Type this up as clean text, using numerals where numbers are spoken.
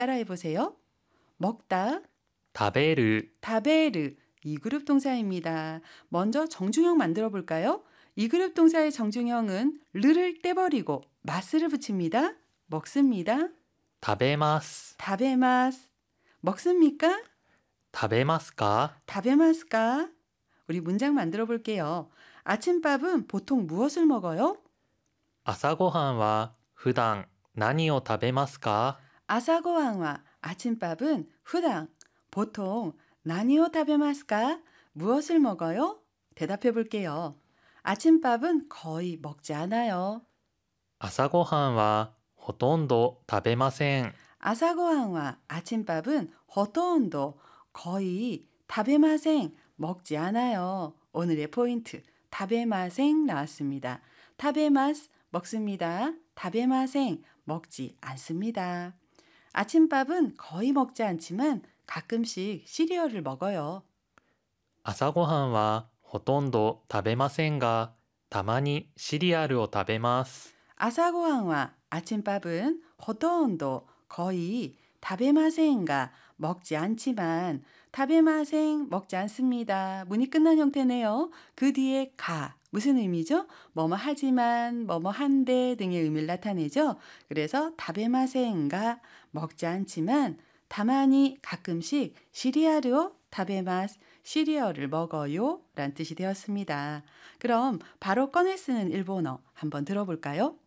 따라해 보세요. 먹다, 食べる、 다베르, 이 그룹 동사입니다. 먼저 정중형 만들어 볼까요? 이 그룹 동사의 정중형은 르를 떼버리고 마스를 붙입니다. 먹습니다. 食べます。 다베마스. 먹습니까? 食べますか？ 다베마스까? 우리 문장 만들어 볼게요. 아침밥은 보통 무엇을 먹어요? 朝ごはんは普段何を食べますか？ 아사고항와 아침밥은 후당, 보통 나니오 타베마스까? 무엇을 먹어요? 대답해 볼게요. 아침밥은 거의 먹지 않아요. 朝ごはんはほとんど食べません。 아사고항와 아침밥은 호토온도 거의 타베마생 먹지 않아요. 오늘의 포인트 타베마생 나왔습니다. 타베마스 먹습니다. 타베마생 먹지 않습니다. 아침밥은 거의 먹지 않지만 가끔씩 시리얼을 먹어요. 朝ごはんはほとんど食べませんが、たまにシリアルを食べます。 아사고항과 아침밥은 호토온도 거의 타베마생가 먹지 않지만 타베마생 먹지 않습니다. 문이 끝난 형태네요. 그 뒤에 가 무슨 의미죠? 뭐뭐 하지만 뭐뭐 한데 등의 의미를 나타내죠. 그래서 타베마생가 먹지 않지만 다만이 가끔씩 시리아르오 타베마스 시리얼을 먹어요 라는 뜻이 되었습니다. 그럼 바로 꺼내 쓰는 일본어 한번 들어볼까요?